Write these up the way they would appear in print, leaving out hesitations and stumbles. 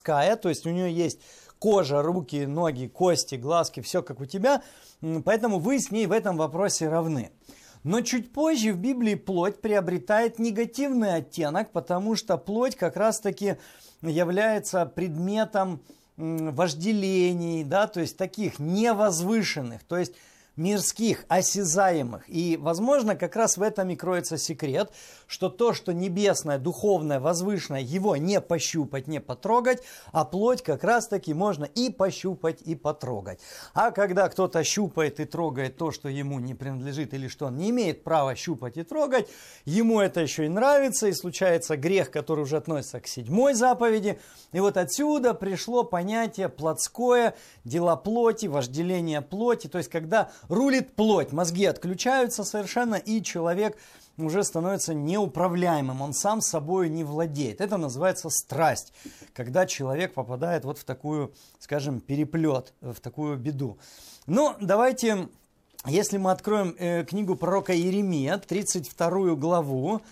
то есть у нее есть кожа, руки, ноги, кости, глазки, все как у тебя, поэтому вы с ней в этом вопросе равны. Но чуть позже в Библии плоть приобретает негативный оттенок, потому что плоть как раз-таки является предметом вожделений, да, то есть таких невозвышенных, то есть мирских, осязаемых. И, возможно, как раз в этом и кроется секрет, что то, что небесное, духовное, возвышенное, его не пощупать, не потрогать, а плоть как раз-таки можно и пощупать, и потрогать. А когда кто-то щупает и трогает то, что ему не принадлежит, или что он не имеет права щупать и трогать, ему это еще и нравится, и случается грех, который уже относится к 7-й заповеди. И вот отсюда пришло понятие плотское, дела плоти, вожделение плоти, то есть когда рулит плоть, мозги отключаются совершенно, и человек уже становится неуправляемым, он сам собой не владеет. Это называется страсть, когда человек попадает вот в такую, скажем, переплет, в такую беду. Ну, давайте, если мы откроем книгу пророка Иеремия, 32 главу,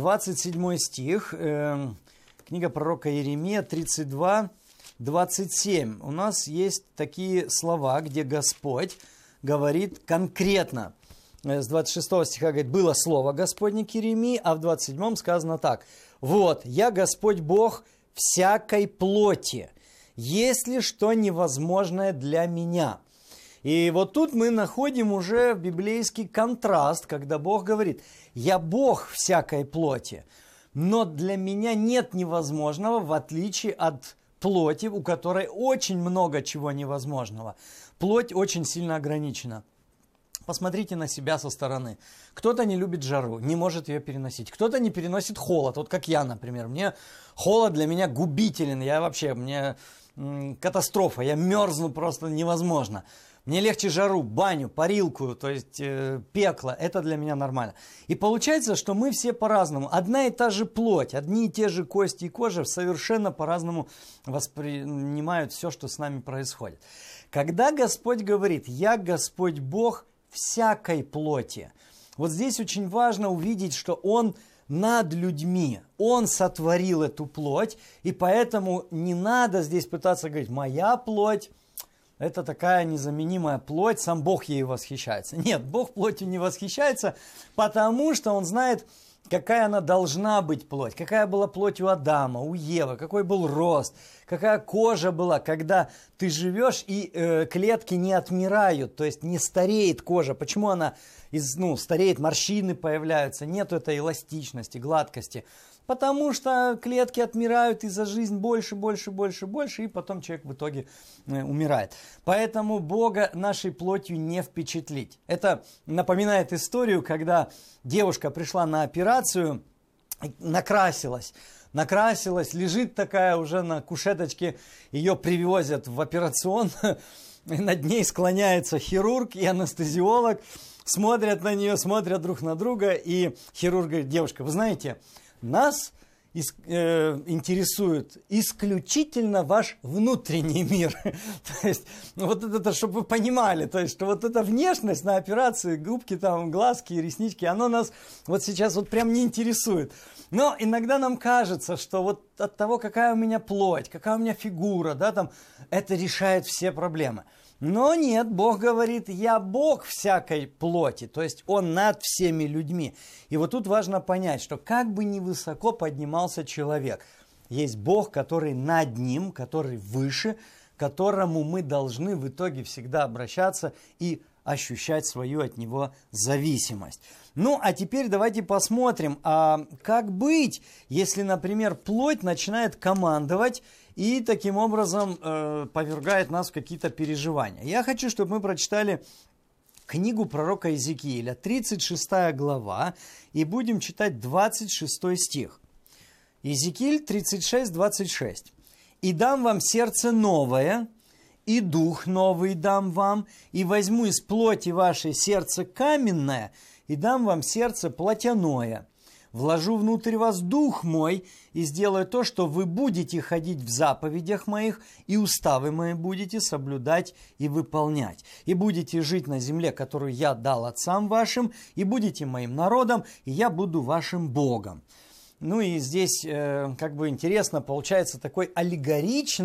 27 стих, книга пророка Иеремия, 32, 27. У нас есть такие слова, где Господь говорит конкретно. С 26 стиха говорит, было слово Господне к Иеремии, а в 27 сказано так. Вот, я Господь Бог всякой плоти, есть ли что невозможное для меня? И вот тут мы находим уже библейский контраст, когда Бог говорит, я Бог всякой плоти, но для меня нет невозможного, в отличие от плоти, у которой очень много чего невозможного. Плоть очень сильно ограничена. Посмотрите на себя со стороны. Кто-то не любит жару, не может ее переносить. Кто-то не переносит холод, вот как я, например. Холод для меня губителен, мне катастрофа, я мерзну просто невозможно. Мне легче жару, баню, парилку, то есть пекло, это для меня нормально. И получается, что мы все по-разному. Одна и та же плоть, одни и те же кости и кожа совершенно по-разному воспринимают все, что с нами происходит. Когда Господь говорит, я Господь Бог всякой плоти, вот здесь очень важно увидеть, что Он над людьми, Он сотворил эту плоть, и поэтому не надо здесь пытаться говорить, моя плоть, это такая незаменимая плоть, сам Бог ей восхищается. Нет, Бог плотью не восхищается, потому что Он знает, какая она должна быть плоть, какая была плоть у Адама, у Евы, какой был рост, какая кожа была, когда ты живешь и клетки не отмирают, то есть не стареет кожа. Почему она стареет, морщины появляются, нету этой эластичности, гладкости. Потому что клетки отмирают, и за жизнь больше, и потом человек в итоге умирает. Поэтому Бога нашей плотью не впечатлить. Это напоминает историю, когда девушка пришла на операцию, накрасилась, лежит такая уже на кушеточке, ее привозят в операционную, над ней склоняется хирург и анестезиолог, смотрят на нее, смотрят друг на друга, и хирург говорит, девушка, вы знаете, нас интересует исключительно ваш внутренний мир. То есть, вот это, чтобы вы понимали, то есть, что вот эта внешность на операции, губки, там, глазки, реснички, оно нас вот сейчас вот прям не интересует. Но иногда нам кажется, что вот от того, какая у меня плоть, какая у меня фигура, да, там, это решает все проблемы. Но нет, Бог говорит, я Бог всякой плоти, то есть Он над всеми людьми. И вот тут важно понять, что как бы ни высоко поднимался человек, есть Бог, который над ним, который выше, к которому мы должны в итоге всегда обращаться и ощущать свою от Него зависимость. Ну, а теперь давайте посмотрим, а как быть, если, например, плоть начинает командовать и таким образом повергает нас в какие-то переживания. Я хочу, чтобы мы прочитали книгу пророка Иезекииля, 36 глава, и будем читать 26 стих. Иезекииль 36, 26. «И дам вам сердце новое, и дух новый дам вам, и возьму из плоти вашей сердце каменное, и дам вам сердце плотяное. Вложу внутрь вас дух мой, и сделаю то, что вы будете ходить в заповедях моих, и уставы мои будете соблюдать и выполнять. И будете жить на земле, которую я дал отцам вашим, и будете моим народом, и я буду вашим Богом». Ну и здесь как бы интересно, получается такой аллегоричный